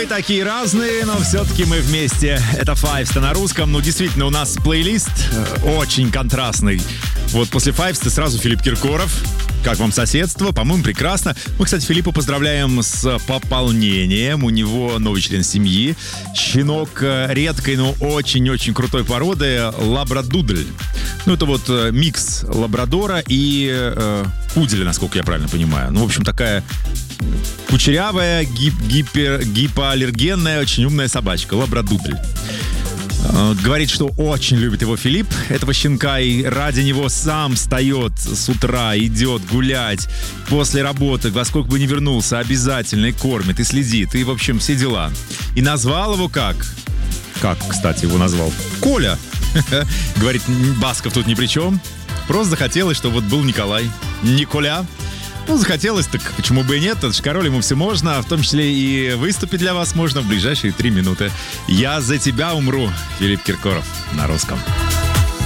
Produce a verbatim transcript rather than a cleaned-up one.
Мы такие разные, но все-таки мы вместе. Это Файвста на русском. Ну, действительно, у нас плейлист очень контрастный. Вот после Файвста сразу Филипп Киркоров. Как вам соседство? По-моему, прекрасно. Мы, кстати, Филиппа поздравляем с пополнением. У него новый член семьи. Щенок редкой, но очень-очень крутой породы. Лабрадудль. Ну, это вот микс лабрадора и э, пуделя, насколько я правильно понимаю. Ну, в общем, такая кучерявая, гип, гипер, гипоаллергенная, очень умная собачка. Лабрадудль. Говорит, что очень любит его Филипп, этого щенка, и ради него сам встает с утра, идет гулять после работы, во сколько бы ни вернулся, обязательно и кормит, и следит, и, в общем, все дела. И назвал его как? Как, кстати, его назвал? Коля. Говорит, Басков тут ни при чем. Просто захотелось, чтобы вот был Николай. Николя. Ну, захотелось, так почему бы и нет? Это ж король, ему все можно, в том числе и выступить для вас можно в ближайшие три минуты. «Я за тебя умру», Филипп Киркоров на русском.